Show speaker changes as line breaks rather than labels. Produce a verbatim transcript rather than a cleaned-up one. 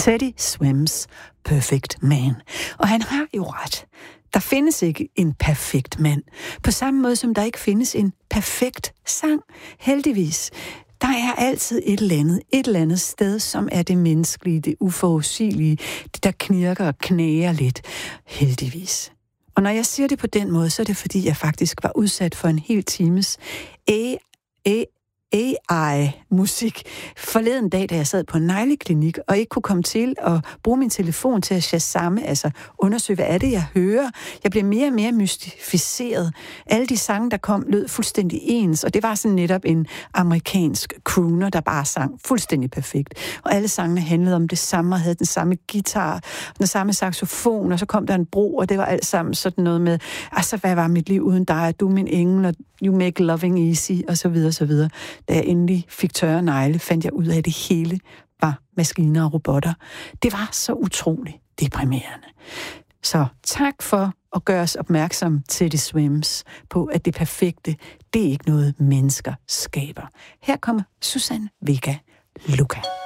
Teddy Swims Perfect Man. Og han har jo ret. Der findes ikke en perfekt mand. På samme måde som der ikke findes en perfekt sang. Heldigvis. Der er altid et eller andet, et eller andet sted, som er det menneskelige, det uforudsigelige, det der knirker og knager lidt. Heldigvis. Og når jeg siger det på den måde, så er det fordi, jeg faktisk var udsat for en hel times A I A I-musik forleden dag, da jeg sad på en negleklinik, og ikke kunne komme til at bruge min telefon til at shazamme, altså undersøge, hvad er det, jeg hører. Jeg blev mere og mere mystificeret. Alle de sange, der kom, lød fuldstændig ens, og det var sådan netop en amerikansk crooner, der bare sang fuldstændig perfekt. Og alle sangene handlede om det samme, og havde den samme guitar, den samme saxofon, og så kom der en bro, og det var alt sammen sådan noget med, altså, hvad var mit liv uden dig, du er min engel, og you make loving easy, og så videre, så videre. Da jeg endelig fik tørre negle, fandt jeg ud af, at det hele var maskiner og robotter. Det var så utroligt deprimerende. Så tak for at gøre os opmærksom til Teddy Swims på, at det perfekte, det er ikke noget, mennesker skaber. Her kommer Susanne Vega Luca.